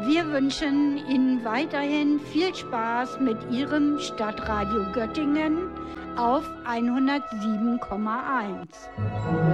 Wir wünschen Ihnen weiterhin viel Spaß mit Ihrem Stadtradio Göttingen auf 107,1.